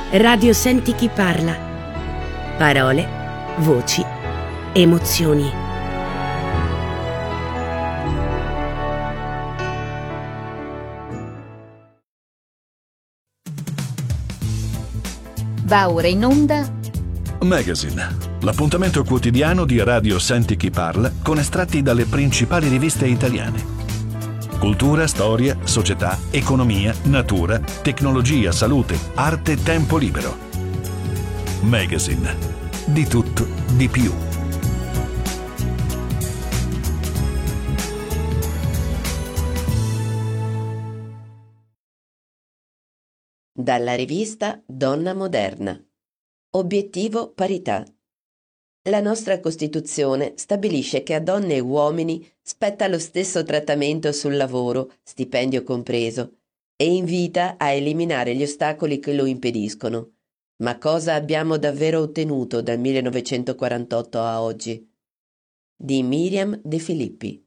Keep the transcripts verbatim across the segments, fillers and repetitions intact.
Radio Senti chi parla. Parole, voci, emozioni. Va ora in onda Magazine, l'appuntamento quotidiano di Radio Senti chi parla con estratti dalle principali riviste italiane. Cultura, storia, società, economia, natura, tecnologia, salute, arte, tempo libero. Magazine. Di tutto, di più. Dalla rivista Donna Moderna. Obiettivo parità. La nostra Costituzione stabilisce che a donne e uomini spetta lo stesso trattamento sul lavoro, stipendio compreso, e invita a eliminare gli ostacoli che lo impediscono. Ma cosa abbiamo davvero ottenuto dal millenovecentoquarantotto a oggi? Di Miriam De Filippi.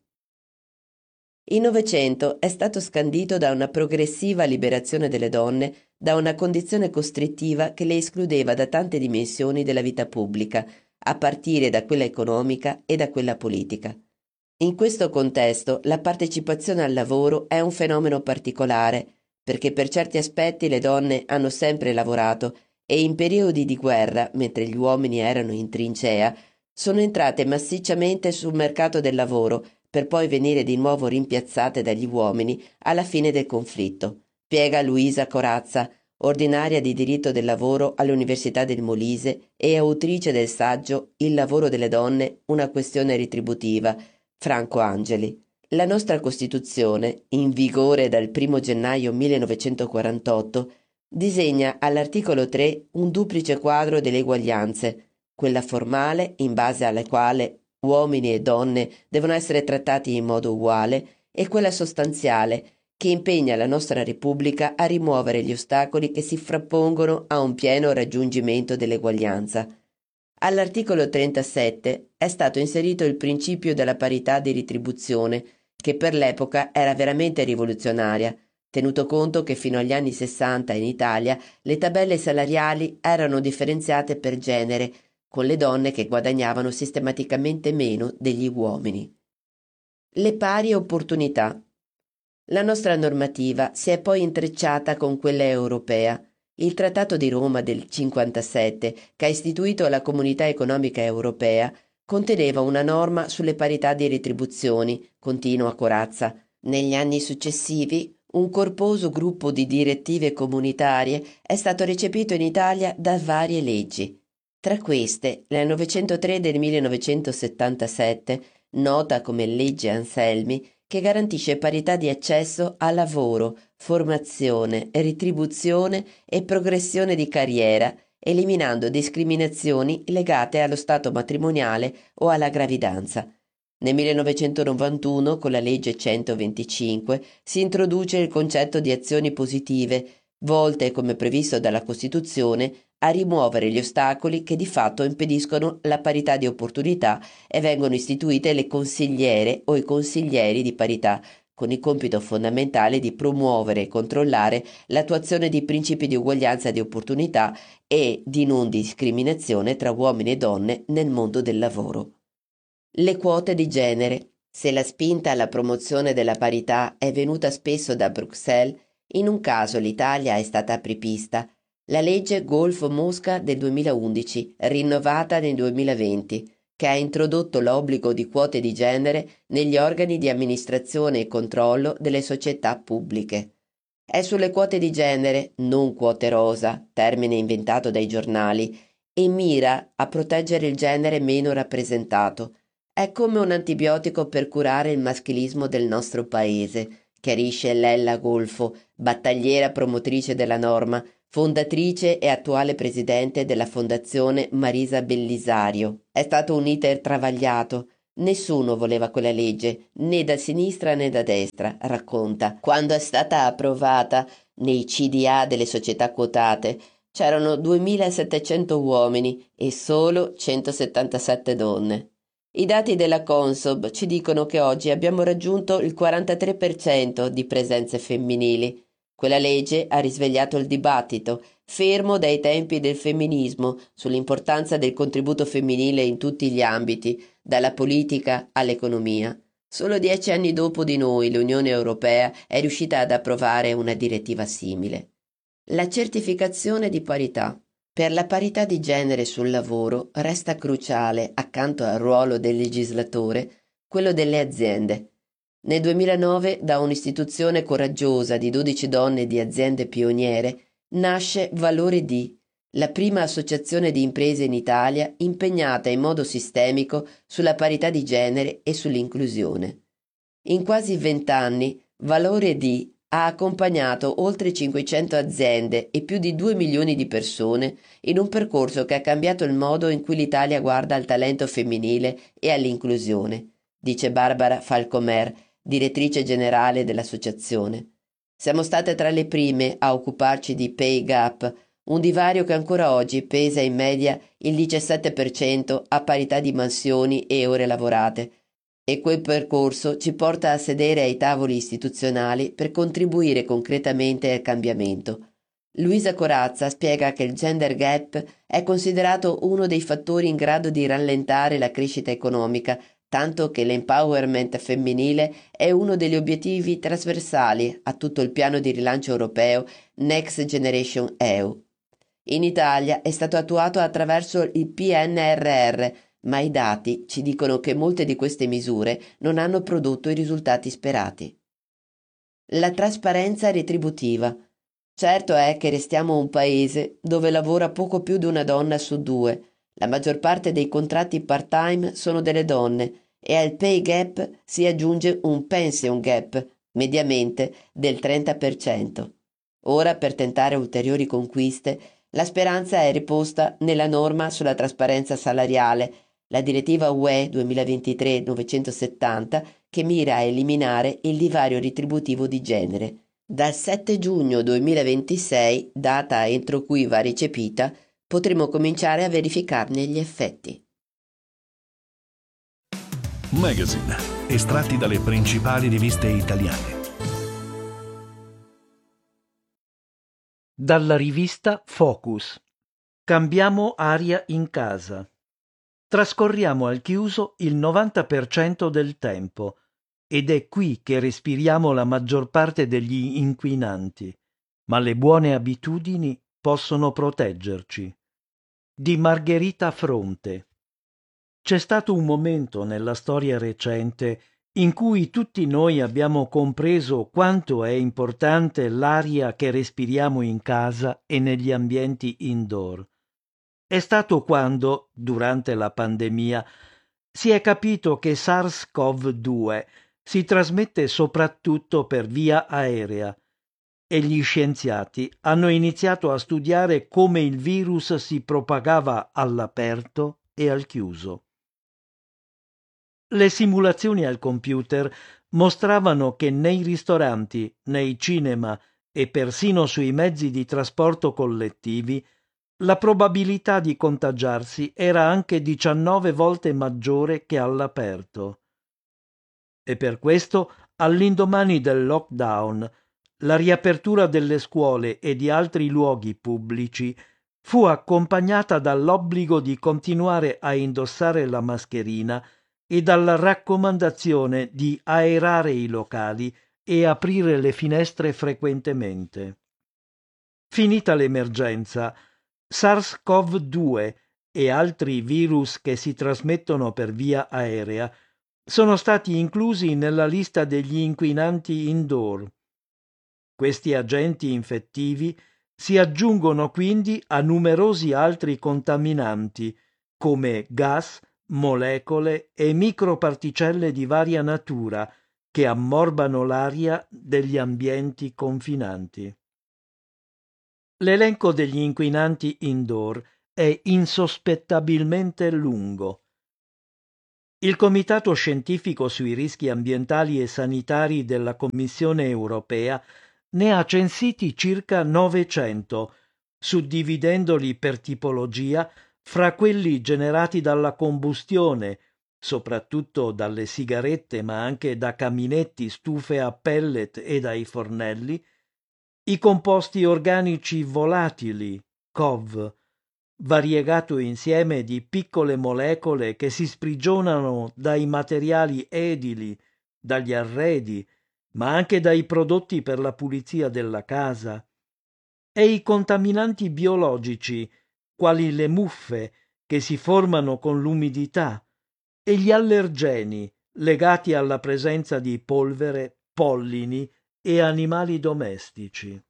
Il Novecento è stato scandito da una progressiva liberazione delle donne da una condizione costrittiva che le escludeva da tante dimensioni della vita pubblica, a partire da quella economica e da quella politica. In questo contesto la partecipazione al lavoro è un fenomeno particolare, perché per certi aspetti le donne hanno sempre lavorato e in periodi di guerra, mentre gli uomini erano in trincea, sono entrate massicciamente sul mercato del lavoro per poi venire di nuovo rimpiazzate dagli uomini alla fine del conflitto, spiega Luisa Corazza, ordinaria di diritto del lavoro all'Università del Molise e autrice del saggio Il lavoro delle donne, una questione retributiva, Franco Angeli. La nostra Costituzione, in vigore dal primo gennaio millenovecentoquarantotto, disegna all'articolo tre un duplice quadro delle eguaglianze, quella formale, in base alla quale uomini e donne devono essere trattati in modo uguale, e quella sostanziale, che impegna la nostra Repubblica a rimuovere gli ostacoli che si frappongono a un pieno raggiungimento dell'eguaglianza. All'articolo trentasette è stato inserito il principio della parità di retribuzione, che per l'epoca era veramente rivoluzionaria, tenuto conto che fino agli anni sessanta in Italia le tabelle salariali erano differenziate per genere, con le donne che guadagnavano sistematicamente meno degli uomini. Le pari opportunità. La nostra normativa si è poi intrecciata con quella europea. Il Trattato di Roma del cinquantasette, che ha istituito la Comunità Economica Europea, conteneva una norma sulle parità di retribuzioni, continua Corazza. Negli anni successivi, un corposo gruppo di direttive comunitarie è stato recepito in Italia da varie leggi. Tra queste, la novecentotre del millenovecentosettantasette, nota come legge Anselmi, che garantisce parità di accesso a lavoro, formazione, retribuzione e progressione di carriera, eliminando discriminazioni legate allo stato matrimoniale o alla gravidanza. Nel millenovecentonovantuno, con la legge centoventicinque, si introduce il concetto di azioni positive, volte, come previsto dalla Costituzione, a rimuovere gli ostacoli che di fatto impediscono la parità di opportunità, e vengono istituite le consigliere o i consiglieri di parità, con il compito fondamentale di promuovere e controllare l'attuazione di principi di uguaglianza e di opportunità e di non discriminazione tra uomini e donne nel mondo del lavoro. Le quote di genere. Se la spinta alla promozione della parità è venuta spesso da Bruxelles, in un caso l'Italia è stata apripista. La legge Golfo-Mosca del duemilaundici, rinnovata nel duemilaventi, che ha introdotto l'obbligo di quote di genere negli organi di amministrazione e controllo delle società pubbliche. È sulle quote di genere, non quote rosa, termine inventato dai giornali, e mira a proteggere il genere meno rappresentato. È come un antibiotico per curare il maschilismo del nostro paese, chiarisce Lella Golfo, battagliera promotrice della norma, fondatrice e attuale presidente della Fondazione Marisa Bellisario. È stato un iter travagliato. Nessuno voleva quella legge, né da sinistra né da destra, racconta. Quando è stata approvata nei C D A delle società quotate, c'erano duemilasettecento uomini e solo centosettantasette donne. I dati della Consob ci dicono che oggi abbiamo raggiunto il quarantatré per cento di presenze femminili. Quella legge ha risvegliato il dibattito, fermo dai tempi del femminismo, sull'importanza del contributo femminile in tutti gli ambiti, dalla politica all'economia. Solo dieci anni dopo di noi l'Unione Europea è riuscita ad approvare una direttiva simile. La certificazione di parità. Per la parità di genere sul lavoro resta cruciale, accanto al ruolo del legislatore, quello delle aziende. Nel duemilanove, da un'istituzione coraggiosa di dodici donne di aziende pioniere, nasce Valore D, la prima associazione di imprese in Italia impegnata in modo sistemico sulla parità di genere e sull'inclusione. In quasi vent'anni, Valore D ha accompagnato oltre cinquecento aziende e più di due milioni di persone in un percorso che ha cambiato il modo in cui l'Italia guarda al talento femminile e all'inclusione, dice Barbara Falcomer, direttrice generale dell'associazione. Siamo state tra le prime a occuparci di pay gap, un divario che ancora oggi pesa in media il diciassette per cento a parità di mansioni e ore lavorate, e quel percorso ci porta a sedere ai tavoli istituzionali per contribuire concretamente al cambiamento. Luisa Corazza spiega che il gender gap è considerato uno dei fattori in grado di rallentare la crescita economica, tanto che l'empowerment femminile è uno degli obiettivi trasversali a tutto il piano di rilancio europeo Next Generation E U. In Italia è stato attuato attraverso il P N R R, ma i dati ci dicono che molte di queste misure non hanno prodotto i risultati sperati. La trasparenza retributiva. Certo è che restiamo un paese dove lavora poco più di una donna su due. La maggior parte dei contratti part-time sono delle donne e al pay gap si aggiunge un pension gap, mediamente del trenta per cento. Ora, per tentare ulteriori conquiste, la speranza è riposta nella norma sulla trasparenza salariale, la direttiva U E duemilaventitré novecentosettanta, che mira a eliminare il divario retributivo di genere. Dal sette giugno duemilaventisei, data entro cui va recepita, potremo cominciare a verificarne gli effetti. Magazine, estratti dalle principali riviste italiane. Dalla rivista Focus. Cambiamo aria in casa. Trascorriamo al chiuso il novanta per cento del tempo ed è qui che respiriamo la maggior parte degli inquinanti, ma le buone abitudini possono proteggerci. Di Margherita Fronte. C'è stato un momento nella storia recente in cui tutti noi abbiamo compreso quanto è importante l'aria che respiriamo in casa e negli ambienti indoor. È stato quando, durante la pandemia, si è capito che SARS-CoV due si trasmette soprattutto per via aerea e gli scienziati hanno iniziato a studiare come il virus si propagava all'aperto e al chiuso. Le simulazioni al computer mostravano che nei ristoranti, nei cinema e persino sui mezzi di trasporto collettivi la probabilità di contagiarsi era anche diciannove volte maggiore che all'aperto. E per questo, all'indomani del lockdown, la riapertura delle scuole e di altri luoghi pubblici fu accompagnata dall'obbligo di continuare a indossare la mascherina e dalla raccomandazione di aerare i locali e aprire le finestre frequentemente. Finita l'emergenza, SARS-CoV due e altri virus che si trasmettono per via aerea sono stati inclusi nella lista degli inquinanti indoor. Questi agenti infettivi si aggiungono quindi a numerosi altri contaminanti come gas, molecole e microparticelle di varia natura che ammorbano l'aria degli ambienti confinanti. L'elenco degli inquinanti indoor è insospettabilmente lungo. Il Comitato Scientifico sui rischi ambientali e sanitari della Commissione europea ne ha censiti circa novecento, suddividendoli per tipologia fra quelli generati dalla combustione, soprattutto dalle sigarette ma anche da caminetti, stufe a pellet e dai fornelli, I composti organici volatili, C O V, variegato insieme di piccole molecole che si sprigionano dai materiali edili, dagli arredi, ma anche dai prodotti per la pulizia della casa, e i contaminanti biologici, quali le muffe, che si formano con l'umidità, e gli allergeni, legati alla presenza di polvere, pollini e animali domestici.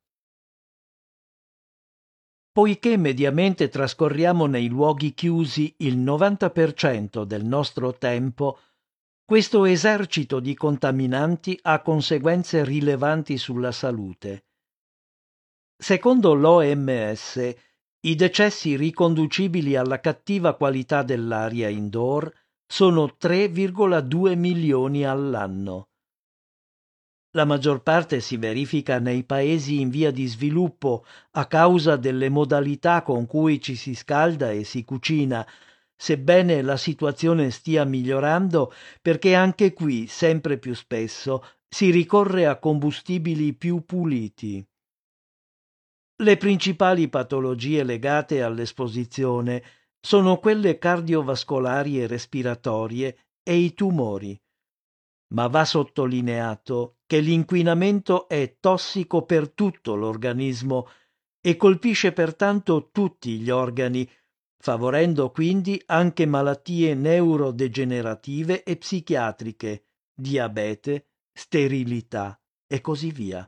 Poiché mediamente trascorriamo nei luoghi chiusi il novanta per cento del nostro tempo, questo esercito di contaminanti ha conseguenze rilevanti sulla salute. Secondo l'O M S, i decessi riconducibili alla cattiva qualità dell'aria indoor sono tre virgola due milioni all'anno. La maggior parte si verifica nei paesi in via di sviluppo a causa delle modalità con cui ci si scalda e si cucina, sebbene la situazione stia migliorando perché anche qui sempre più spesso si ricorre a combustibili più puliti. Le principali patologie legate all'esposizione sono quelle cardiovascolari e respiratorie e i tumori. Ma va sottolineato che l'inquinamento è tossico per tutto l'organismo e colpisce pertanto tutti gli organi, favorendo quindi anche malattie neurodegenerative e psichiatriche, diabete, sterilità e così via.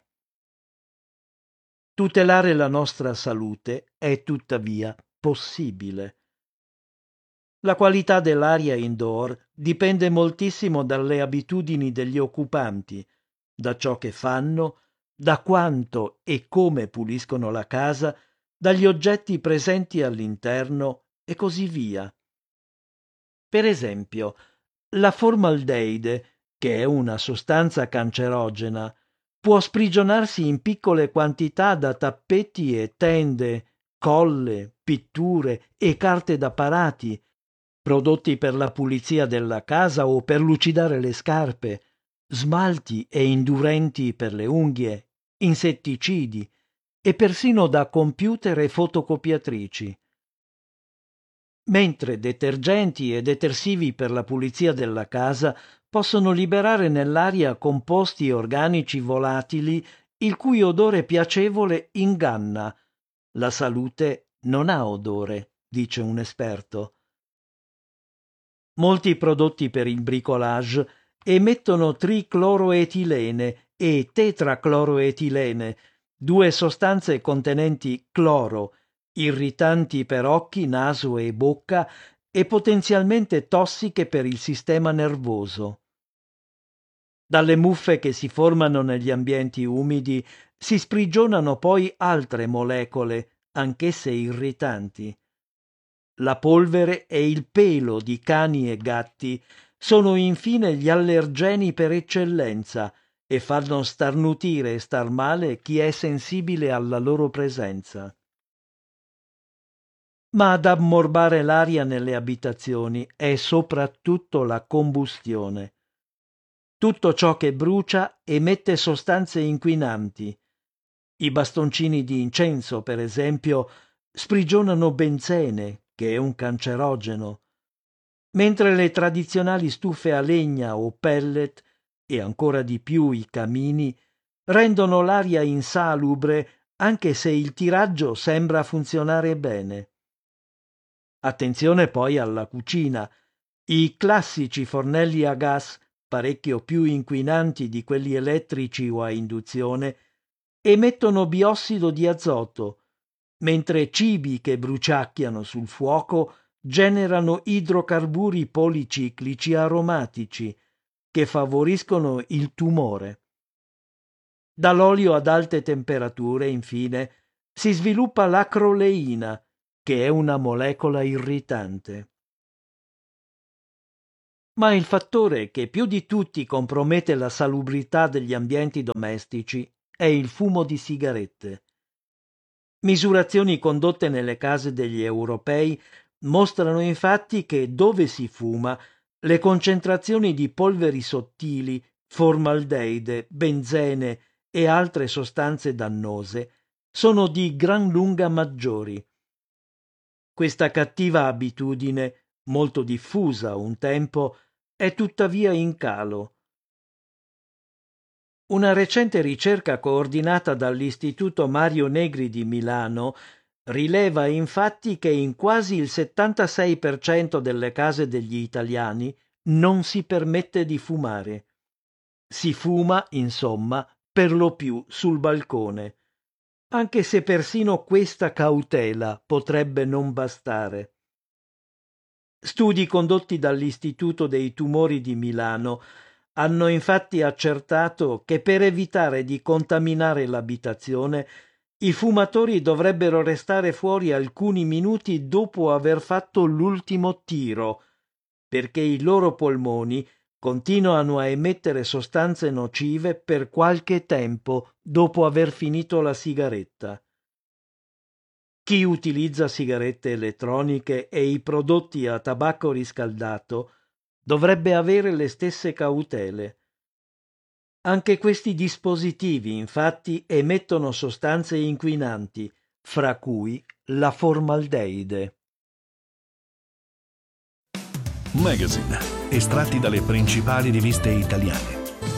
Tutelare la nostra salute è tuttavia possibile. La qualità dell'aria indoor dipende moltissimo dalle abitudini degli occupanti, da ciò che fanno, da quanto e come puliscono la casa, dagli oggetti presenti all'interno e così via. Per esempio, la formaldeide, che è una sostanza cancerogena, può sprigionarsi in piccole quantità da tappeti e tende, colle, pitture e carte da parati, prodotti per la pulizia della casa o per lucidare le scarpe, smalti e indurenti per le unghie, insetticidi e persino da computer e fotocopiatrici. Mentre detergenti e detersivi per la pulizia della casa possono liberare nell'aria composti organici volatili il cui odore piacevole inganna. La salute non ha odore, dice un esperto. Molti prodotti per il bricolage emettono tricloroetilene e tetracloroetilene, due sostanze contenenti cloro, irritanti per occhi, naso e bocca e potenzialmente tossiche per il sistema nervoso. Dalle muffe che si formano negli ambienti umidi si sprigionano poi altre molecole, anch'esse irritanti. La polvere e il pelo di cani e gatti sono infine gli allergeni per eccellenza e fanno starnutire e star male chi è sensibile alla loro presenza. Ma ad ammorbare l'aria nelle abitazioni è soprattutto la combustione. Tutto ciò che brucia emette sostanze inquinanti. I bastoncini di incenso, per esempio, sprigionano benzene, che è un cancerogeno, mentre le tradizionali stufe a legna o pellet, e ancora di più i camini, rendono l'aria insalubre anche se il tiraggio sembra funzionare bene. Attenzione poi alla cucina. I classici fornelli a gas, parecchio più inquinanti di quelli elettrici o a induzione, emettono biossido di azoto, mentre cibi che bruciacchiano sul fuoco generano idrocarburi policiclici aromatici che favoriscono il tumore. Dall'olio ad alte temperature, infine, si sviluppa l'acroleina, che è una molecola irritante. Ma il fattore che più di tutti compromette la salubrità degli ambienti domestici è il fumo di sigarette. Misurazioni condotte nelle case degli europei mostrano infatti che dove si fuma le concentrazioni di polveri sottili, formaldeide, benzene e altre sostanze dannose sono di gran lunga maggiori. Questa cattiva abitudine, molto diffusa un tempo, è tuttavia in calo. Una recente ricerca coordinata dall'Istituto Mario Negri di Milano rileva infatti che in quasi il settantasei per cento delle case degli italiani non si permette di fumare. Si fuma, insomma, per lo più sul balcone, anche se persino questa cautela potrebbe non bastare. Studi condotti dall'Istituto dei Tumori di Milano hanno infatti accertato che per evitare di contaminare l'abitazione i fumatori dovrebbero restare fuori alcuni minuti dopo aver fatto l'ultimo tiro, perché i loro polmoni continuano a emettere sostanze nocive per qualche tempo dopo aver finito la sigaretta. Chi utilizza sigarette elettroniche e i prodotti a tabacco riscaldato dovrebbe avere le stesse cautele. Anche questi dispositivi, infatti, emettono sostanze inquinanti, fra cui la formaldeide. Magazine, estratti dalle principali riviste italiane.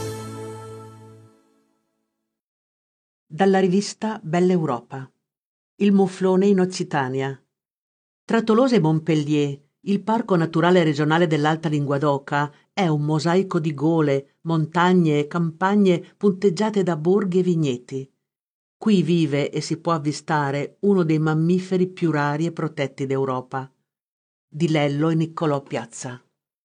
Dalla rivista Bella Europa. Il muflone in Occitania. Tra Tolosa e Montpellier, il Parco Naturale Regionale dell'Alta Linguadoca è un mosaico di gole, montagne e campagne punteggiate da borghi e vigneti. Qui vive e si può avvistare uno dei mammiferi più rari e protetti d'Europa. Di Lello e Niccolò Piazza.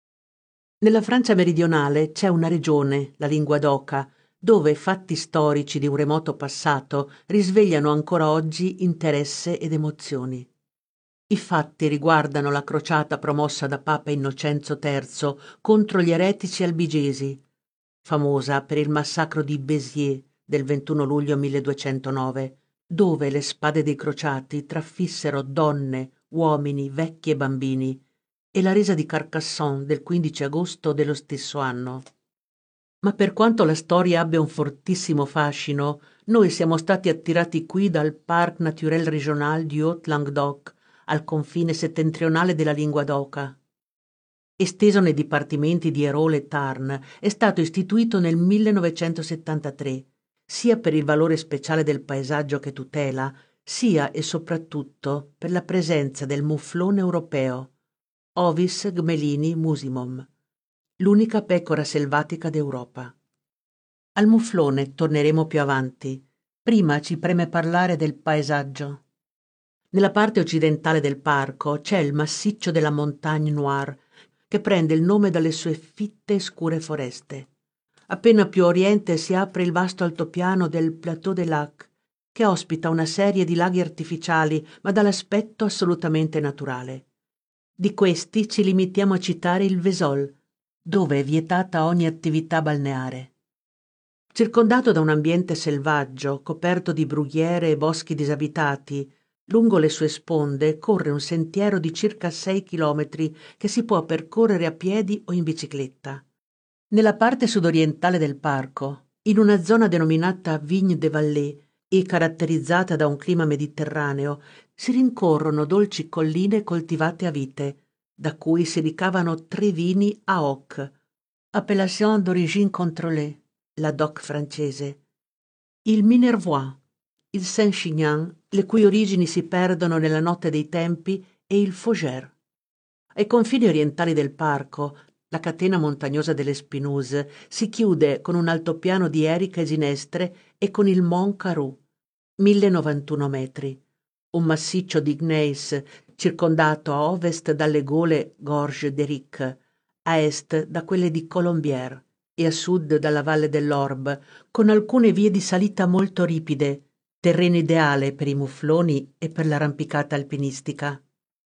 Nella Francia meridionale c'è una regione, la Linguadoca, dove fatti storici di un remoto passato risvegliano ancora oggi interesse ed emozioni. I fatti riguardano la crociata promossa da Papa Innocenzo terzo contro gli eretici albigesi, famosa per il massacro di Béziers del ventuno luglio milleduecentonove, dove le spade dei crociati trafissero donne, uomini, vecchi e bambini, e la resa di Carcassonne del quindici agosto dello stesso anno. Ma per quanto la storia abbia un fortissimo fascino, noi siamo stati attirati qui dal Parc Naturel Régional du Haut-Languedoc, al confine settentrionale della Linguadoca. Esteso nei dipartimenti di Hérault e Tarn, è stato istituito nel millenovecentosettantatré, sia per il valore speciale del paesaggio che tutela, sia e soprattutto per la presenza del muflone europeo, Ovis gmelini musimum, l'unica pecora selvatica d'Europa. Al muflone torneremo più avanti. Prima ci preme parlare del paesaggio. Nella parte occidentale del parco c'è il massiccio della Montagne Noire, che prende il nome dalle sue fitte e scure foreste. Appena più a oriente si apre il vasto altopiano del Plateau des Lacs, che ospita una serie di laghi artificiali, ma dall'aspetto assolutamente naturale. Di questi ci limitiamo a citare il Vesol, dove è vietata ogni attività balneare. Circondato da un ambiente selvaggio, coperto di brughiere e boschi disabitati, lungo le sue sponde corre un sentiero di circa sei chilometri che si può percorrere a piedi o in bicicletta. Nella parte sudorientale del parco, in una zona denominata Vigne de Vallée e caratterizzata da un clima mediterraneo, si rincorrono dolci colline coltivate a vite, da cui si ricavano tre vini A O C, Appellation d'origine contrôlée, la D O C francese, il Minervois, il Saint-Chinian, le cui origini si perdono nella notte dei tempi, e il Fougère. Ai confini orientali del parco, la catena montagnosa delle Spinouze si chiude con un altopiano di erica e ginestre e con il Mont Caroux, mille novantuno metri, un massiccio di gneiss circondato a ovest dalle gole Gorges d'Eric, a est da quelle di Colombière e a sud dalla valle dell'Orbe, con alcune vie di salita molto ripide, terreno ideale per i mufloni e per l'arrampicata alpinistica.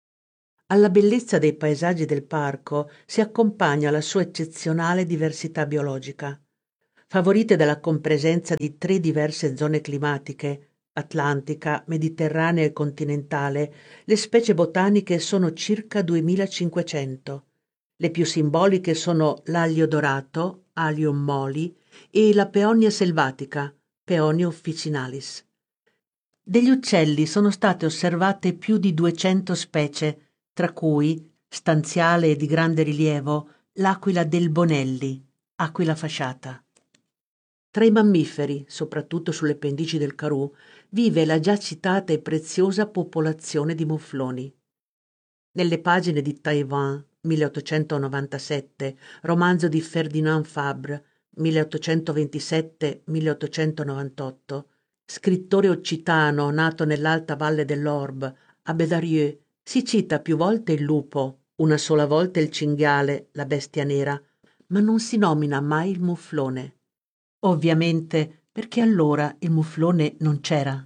Alla bellezza dei paesaggi del parco si accompagna la sua eccezionale diversità biologica. Favorite dalla compresenza di tre diverse zone climatiche, atlantica, mediterranea e continentale, le specie botaniche sono circa duemilacinquecento. Le più simboliche sono l'alio dorato, Allium moli, e la peonia selvatica, Peonia officinalis. Degli uccelli sono state osservate più di duecento specie, tra cui, stanziale e di grande rilievo, l'aquila del Bonelli, aquila fasciata. Tra i mammiferi, soprattutto sulle pendici del Karoo, vive la già citata e preziosa popolazione di mufloni. Nelle pagine di Taiwan, milleottocentonovantasette, romanzo di Ferdinand Fabre, milleottocentoventisette milleottocentonovantotto, scrittore occitano nato nell'alta valle dell'Orbe, a Bédarieux, si cita più volte il lupo, una sola volta il cinghiale, la bestia nera, ma non si nomina mai il muflone. Ovviamente perché allora il muflone non c'era.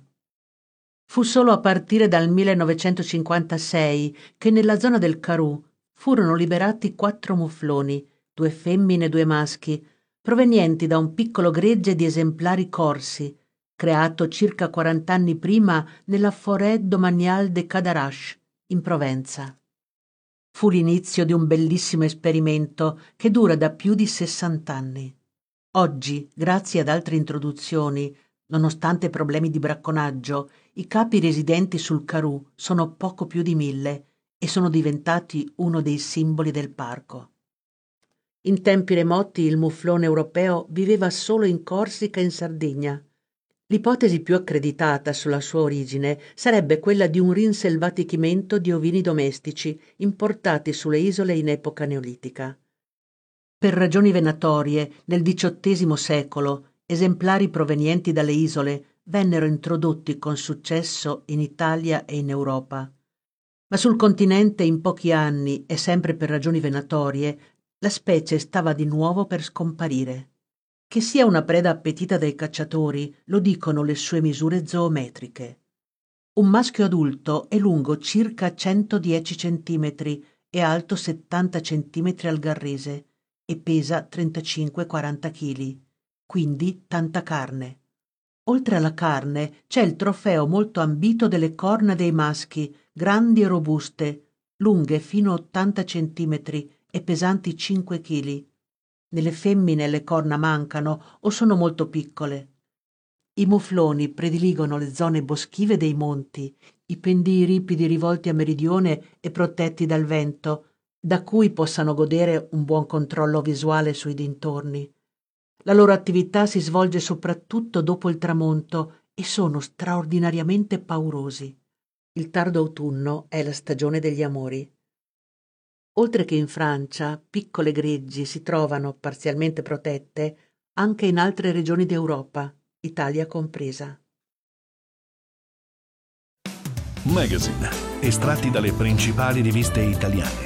Fu solo a partire dal millenovecentocinquantasei che nella zona del Karoo furono liberati quattro mufloni, due femmine e due maschi, provenienti da un piccolo gregge di esemplari corsi, creato circa quarant'anni prima nella Forêt domaniale de Cadarache, in Provenza. Fu l'inizio di un bellissimo esperimento che dura da più di sessant'anni. Oggi, grazie ad altre introduzioni, nonostante problemi di bracconaggio, i capi residenti sul Karoo sono poco più di mille e sono diventati uno dei simboli del parco. In tempi remoti il muflone europeo viveva solo in Corsica e in Sardegna. L'ipotesi più accreditata sulla sua origine sarebbe quella di un rinselvatichimento di ovini domestici importati sulle isole in epoca neolitica. Per ragioni venatorie, nel diciottesimo secolo, esemplari provenienti dalle isole vennero introdotti con successo in Italia e in Europa. Ma sul continente in pochi anni, e sempre per ragioni venatorie, la specie stava di nuovo per scomparire. Che sia una preda appetita dai cacciatori lo dicono le sue misure zoometriche. Un maschio adulto è lungo circa centodieci centimetri e alto settanta centimetri al garrese e pesa trentacinque quaranta chili, quindi tanta carne. Oltre alla carne c'è il trofeo molto ambito delle corna dei maschi, grandi e robuste, lunghe fino a ottanta centimetri e pesanti cinque chili. Nelle femmine le corna mancano o sono molto piccole. I mufloni prediligono le zone boschive dei monti, i pendii ripidi rivolti a meridione e protetti dal vento, da cui possano godere un buon controllo visuale sui dintorni. La loro attività si svolge soprattutto dopo il tramonto e sono straordinariamente paurosi. Il tardo autunno è la stagione degli amori. Oltre che in Francia, piccole greggi si trovano, parzialmente protette, anche in altre regioni d'Europa, Italia compresa. Magazine, estratti dalle principali riviste italiane.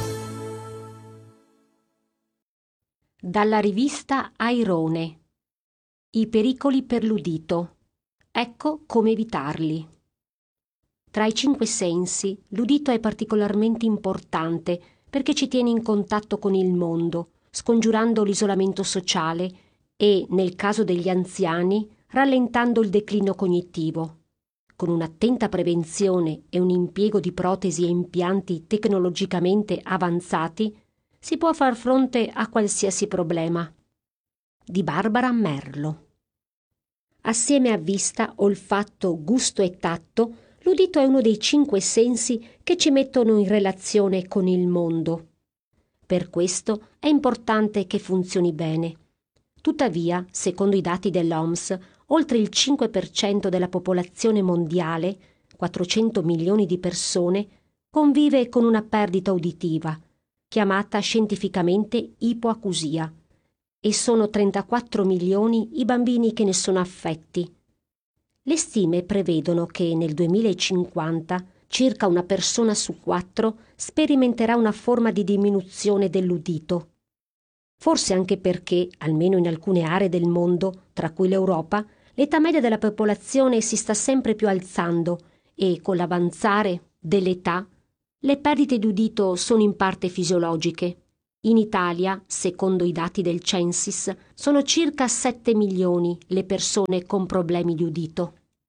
Dalla rivista Airone. I pericoli per l'udito. Ecco come evitarli. Tra i cinque sensi, l'udito è particolarmente importante perché ci tiene in contatto con il mondo, scongiurando l'isolamento sociale e, nel caso degli anziani, rallentando il declino cognitivo. Con un'attenta prevenzione e un impiego di protesi e impianti tecnologicamente avanzati, si può far fronte a qualsiasi problema. Di Barbara Merlo. Assieme a vista, olfatto, gusto e tatto, l'udito è uno dei cinque sensi che ci mettono in relazione con il mondo. Per questo è importante che funzioni bene. Tuttavia, secondo i dati dell'O M S, oltre il cinque per cento della popolazione mondiale, quattrocento milioni di persone, convive con una perdita uditiva, chiamata scientificamente ipoacusia, e sono trentaquattro milioni i bambini che ne sono affetti. Le stime prevedono che nel duemilacinquanta circa una persona su quattro sperimenterà una forma di diminuzione dell'udito. Forse anche perché, almeno in alcune aree del mondo, tra cui l'Europa, l'età media della popolazione si sta sempre più alzando e, con l'avanzare dell'età, le perdite di udito sono in parte fisiologiche. In Italia, secondo i dati del Censis, sono circa sette milioni le persone con problemi di udito.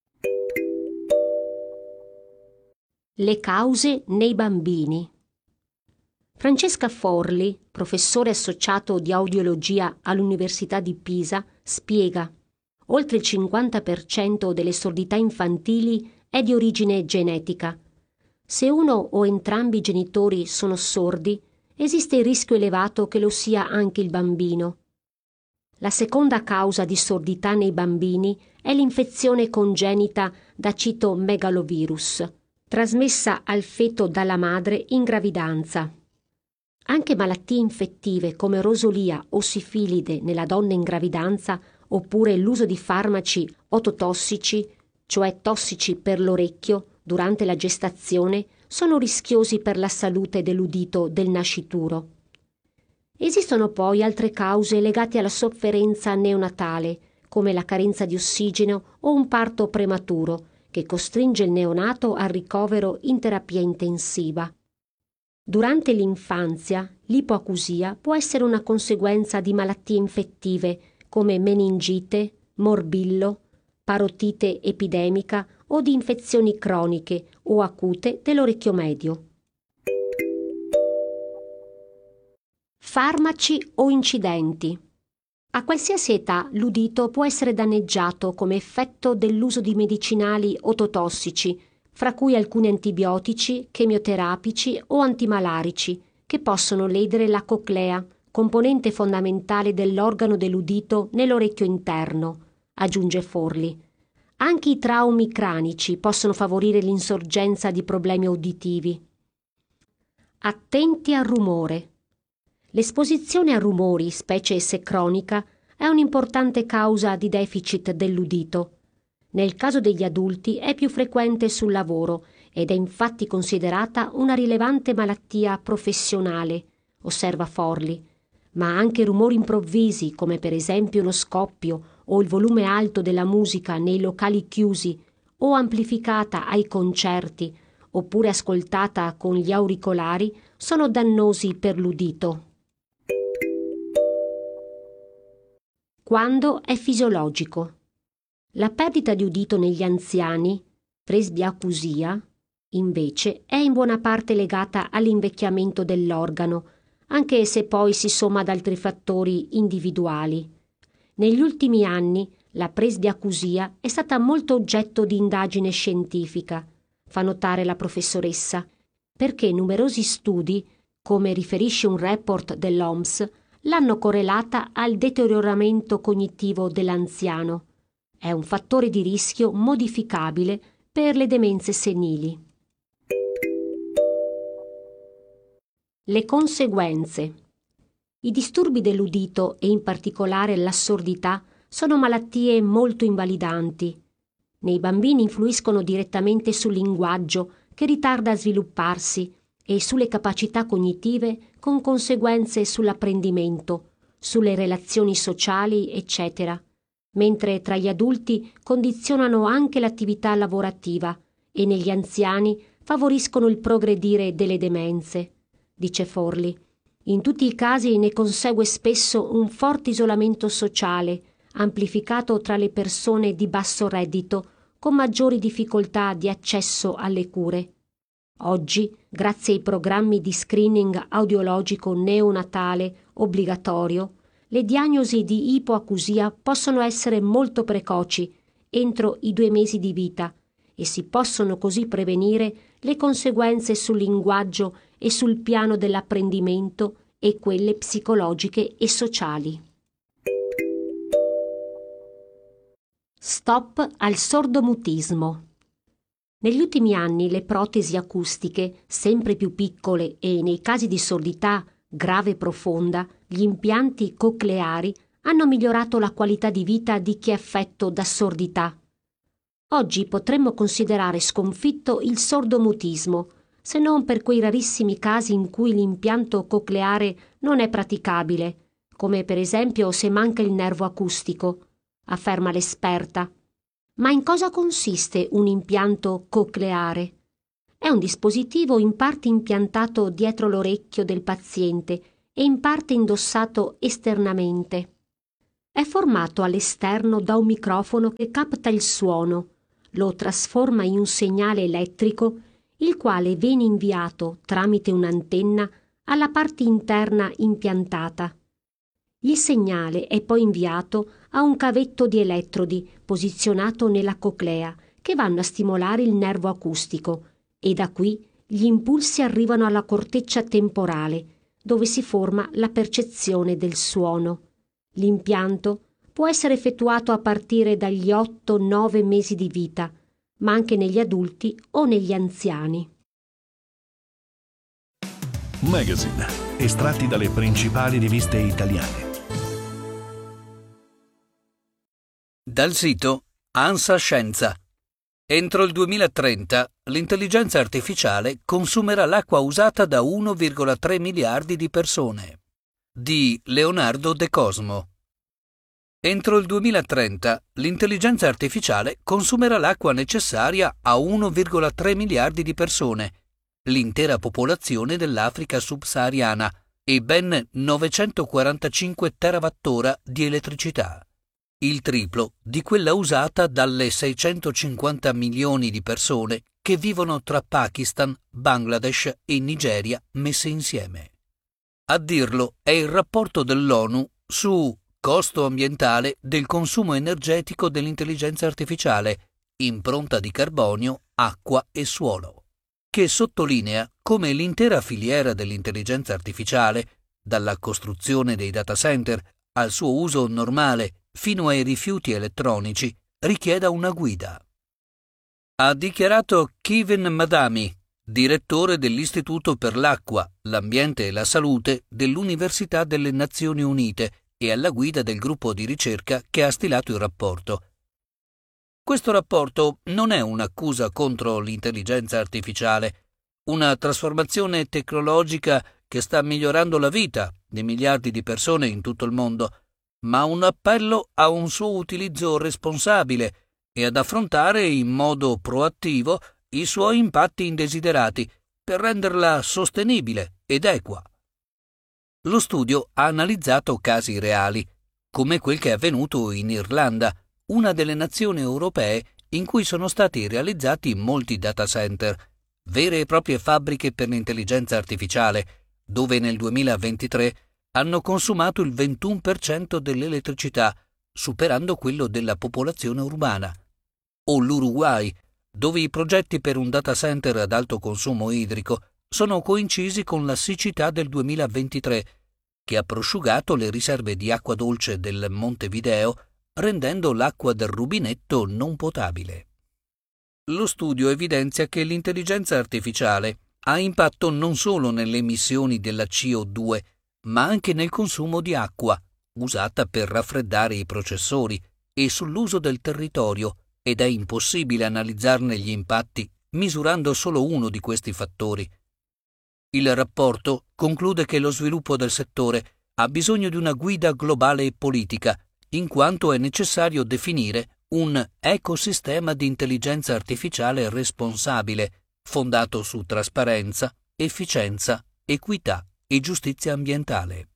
Le cause nei bambini. Francesca Forli, professore associato di audiologia all'Università di Pisa, spiega: oltre il cinquanta per cento delle sordità infantili è di origine genetica. Se uno o entrambi i genitori sono sordi, esiste il rischio elevato che lo sia anche il bambino. La seconda causa di sordità nei bambini è l'infezione congenita da citomegalovirus, trasmessa al feto dalla madre in gravidanza. Anche malattie infettive come rosolia o sifilide nella donna in gravidanza, oppure l'uso di farmaci ototossici, cioè tossici per l'orecchio, durante la gestazione, sono rischiosi per la salute dell'udito del nascituro. Esistono poi altre cause legate alla sofferenza neonatale, come la carenza di ossigeno o un parto prematuro, che costringe il neonato al ricovero in terapia intensiva. Durante l'infanzia, l'ipoacusia può essere una conseguenza di malattie infettive come meningite, morbillo, parotite epidemica o di infezioni croniche o acute dell'orecchio medio. Farmaci o incidenti. A qualsiasi età l'udito può essere danneggiato come effetto dell'uso di medicinali ototossici, fra cui alcuni antibiotici, chemioterapici o antimalarici, che possono ledere la coclea, componente fondamentale dell'organo dell'udito nell'orecchio interno, aggiunge Forlì. Anche i traumi cranici possono favorire l'insorgenza di problemi uditivi. Attenti al rumore. L'esposizione a rumori, specie se cronica, è un'importante causa di deficit dell'udito. Nel caso degli adulti è più frequente sul lavoro ed è infatti considerata una rilevante malattia professionale, osserva Forlì, ma anche rumori improvvisi come per esempio lo scoppio o il volume alto della musica nei locali chiusi o amplificata ai concerti oppure ascoltata con gli auricolari sono dannosi per l'udito. Quando è fisiologico. La perdita di udito negli anziani, presbiacusia, invece, è in buona parte legata all'invecchiamento dell'organo, anche se poi si somma ad altri fattori individuali. Negli ultimi anni la presbiacusia è stata molto oggetto di indagine scientifica, fa notare la professoressa, perché numerosi studi, come riferisce un report dell'O M S, l'hanno correlata al deterioramento cognitivo dell'anziano. È un fattore di rischio modificabile per le demenze senili. Le conseguenze. I disturbi dell'udito e in particolare l'assordità sono malattie molto invalidanti. Nei bambini influiscono direttamente sul linguaggio, che ritarda a svilupparsi, e sulle capacità cognitive con conseguenze sull'apprendimento, sulle relazioni sociali, eccetera, mentre tra gli adulti condizionano anche l'attività lavorativa e negli anziani favoriscono il progredire delle demenze, dice Forlì. In tutti i casi ne consegue spesso un forte isolamento sociale, amplificato tra le persone di basso reddito, con maggiori difficoltà di accesso alle cure. Oggi, grazie ai programmi di screening audiologico neonatale obbligatorio, le diagnosi di ipoacusia possono essere molto precoci, entro i due mesi di vita, e si possono così prevenire le conseguenze sul linguaggio e sul piano dell'apprendimento e quelle psicologiche e sociali. Stop al sordomutismo. Negli ultimi anni le protesi acustiche, sempre più piccole, e nei casi di sordità grave e profonda, gli impianti cocleari hanno migliorato la qualità di vita di chi è affetto da sordità. Oggi potremmo considerare sconfitto il sordomutismo, se non per quei rarissimi casi in cui l'impianto cocleare non è praticabile, come per esempio se manca il nervo acustico, afferma l'esperta. Ma in cosa consiste un impianto cocleare? È un dispositivo in parte impiantato dietro l'orecchio del paziente e in parte indossato esternamente. È formato all'esterno da un microfono che capta il suono, lo trasforma in un segnale elettrico, il quale viene inviato tramite un'antenna alla parte interna impiantata. Il segnale è poi inviato ha un cavetto di elettrodi posizionato nella coclea che vanno a stimolare il nervo acustico e da qui gli impulsi arrivano alla corteccia temporale, dove si forma la percezione del suono. L'impianto può essere effettuato a partire dagli otto nove mesi di vita, ma anche negli adulti o negli anziani. Magazine, estratti dalle principali riviste italiane. Dal sito ANSA Scienza. Entro il duemilatrenta l'intelligenza artificiale consumerà l'acqua usata da uno virgola tre miliardi di persone. Di Leonardo De Cosmo. Entro il duemilatrenta l'intelligenza artificiale consumerà l'acqua necessaria a uno virgola tre miliardi di persone, l'intera popolazione dell'Africa subsahariana e ben novecentoquarantacinque terawattora di elettricità, il triplo di quella usata dalle seicentocinquanta milioni di persone che vivono tra Pakistan, Bangladesh e Nigeria messe insieme. A dirlo è il rapporto dell'ONU su costo ambientale del consumo energetico dell'intelligenza artificiale, impronta di carbonio, acqua e suolo, che sottolinea come l'intera filiera dell'intelligenza artificiale, dalla costruzione dei data center al suo uso normale fino ai rifiuti elettronici, richieda una guida. Ha dichiarato Kevin Madami, direttore dell'Istituto per l'acqua, l'ambiente e la salute dell'Università delle Nazioni Unite e alla guida del gruppo di ricerca che ha stilato il rapporto. Questo rapporto non è un'accusa contro l'intelligenza artificiale, una trasformazione tecnologica che sta migliorando la vita di miliardi di persone in tutto il mondo, ma un appello a un suo utilizzo responsabile e ad affrontare in modo proattivo i suoi impatti indesiderati per renderla sostenibile ed equa. Lo studio ha analizzato casi reali, come quel che è avvenuto in Irlanda, una delle nazioni europee in cui sono stati realizzati molti data center, vere e proprie fabbriche per l'intelligenza artificiale, dove nel duemilaventitré hanno consumato il ventuno per cento dell'elettricità, superando quello della popolazione urbana. O l'Uruguay, dove i progetti per un data center ad alto consumo idrico sono coincisi con la siccità del duemilaventitré, che ha prosciugato le riserve di acqua dolce del Montevideo, rendendo l'acqua del rubinetto non potabile. Lo studio evidenzia che l'intelligenza artificiale ha impatto non solo nelle emissioni della C O due, ma anche nel consumo di acqua, usata per raffreddare i processori, e sull'uso del territorio, ed è impossibile analizzarne gli impatti misurando solo uno di questi fattori. Il rapporto conclude che lo sviluppo del settore ha bisogno di una guida globale e politica, in quanto è necessario definire un ecosistema di intelligenza artificiale responsabile, fondato su trasparenza, efficienza, equità e giustizia ambientale.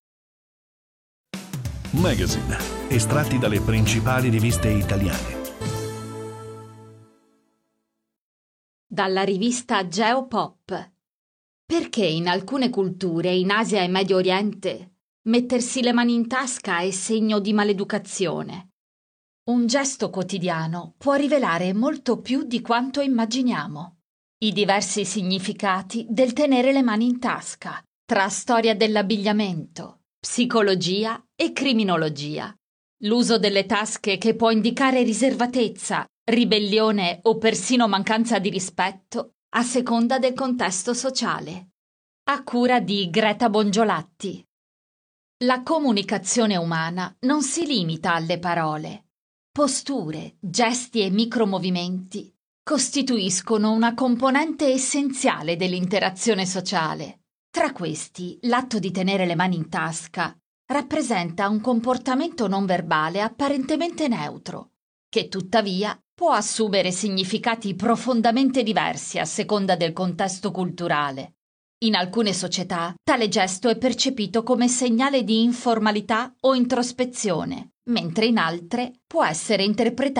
Magazine, estratti dalle principali riviste italiane. Dalla rivista Geopop. Perché in alcune culture, in Asia e Medio Oriente, mettersi le mani in tasca è segno di maleducazione? Un gesto quotidiano può rivelare molto più di quanto immaginiamo. I diversi significati del tenere le mani in tasca, tra storia dell'abbigliamento, psicologia e criminologia. L'uso delle tasche che può indicare riservatezza, ribellione o persino mancanza di rispetto a seconda del contesto sociale. A cura di Greta Bongiolatti. La comunicazione umana non si limita alle parole. Posture, gesti e micromovimenti costituiscono una componente essenziale dell'interazione sociale. Tra questi, l'atto di tenere le mani in tasca rappresenta un comportamento non verbale apparentemente neutro, che tuttavia può assumere significati profondamente diversi a seconda del contesto culturale. In alcune società, tale gesto è percepito come segnale di informalità o introspezione, mentre in altre può essere interpretato